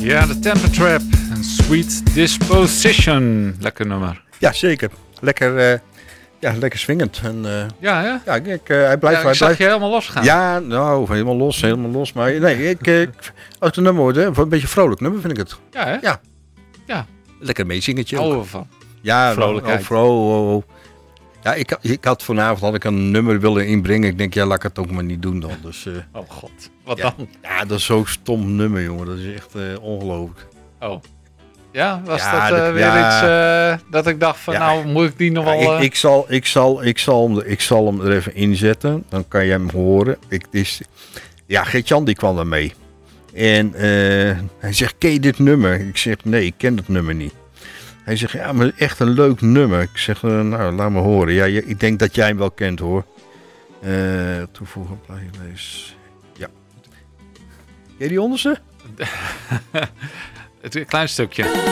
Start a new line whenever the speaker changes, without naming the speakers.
Ja, de Temper Trap. Een Sweet Disposition. Lekker nummer.
Ja, zeker. Lekker, lekker swingend. En,
Ja, hè?
ja, hij blijft...
Ja, ik zag je helemaal losgaan.
Ja, nou, helemaal los. Maar nee, als ik een nummer hoorde, een beetje vrolijk nummer vind ik het.
Ja, hè?
Ja.
Ja.
Lekker meezingetje ook.
Houden we van.
Ja,
Vrolijkheid.
Ja, ik had vanavond een nummer willen inbrengen. Ik denk, ja, laat ik het ook maar niet doen dan. Dus,
Oh god, wat
ja.
dan?
Ja, dat is zo'n stom nummer, jongen. Dat is echt ongelooflijk.
Oh. Ja, was
Ja,
dat
dat-
weer
ja.
iets dat ik dacht van,
Ja.
nou moet ik die nog
Ja,
wel...
ik zal hem er even inzetten. Dan kan jij hem horen. Geert-Jan die kwam er mee. En hij zegt, ken je dit nummer? Ik zeg, nee, ik ken het nummer niet. Hij zegt, ja, maar echt een leuk nummer. Ik zeg, nou, laat me horen. Ja, ik denk dat jij hem wel kent, hoor. Toevoegen, playlist. Ja. Ken je die onderste?
Het klein stukje.